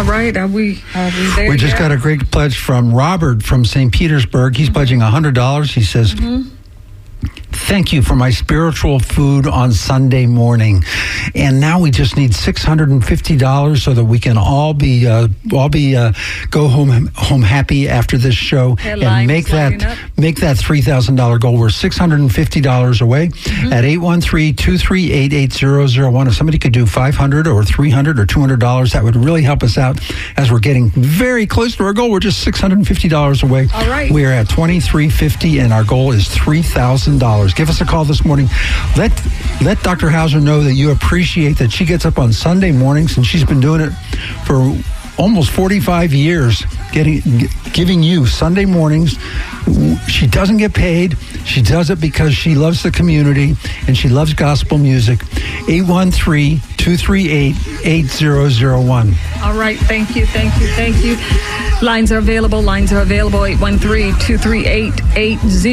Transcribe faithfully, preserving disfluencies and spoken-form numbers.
All right. Are we, are we there We just yet? got a great pledge from Robert from Saint Petersburg. He's pledging one hundred dollars. He says, Mm-hmm. thank you for my spiritual food on Sunday morning. And now we just need six hundred fifty dollars so that we can all be uh, all be uh, go home home happy after this show Their and lines make lining that up. make that three thousand dollars goal. We're six hundred fifty dollars away at eight one three, two three eight, eight zero zero one. If somebody could do five hundred dollars or three hundred dollars or two hundred dollars, that would really help us out as we're getting very close to our goal. We're just six hundred fifty dollars away. All right. We are at twenty-three fifty and our goal is three thousand dollars. Give us a call this morning. Let let Doctor Hauser know that you appreciate that she gets up on Sunday mornings, and she's been doing it for almost forty-five years, getting g- giving you Sunday mornings. She doesn't get paid. She does it because she loves the community and she loves gospel music. eight one three, two three eight, eight zero zero one. All right. Thank you. Thank you. Thank you. Lines are available. Lines are available. eight one three, two three eight, eight zero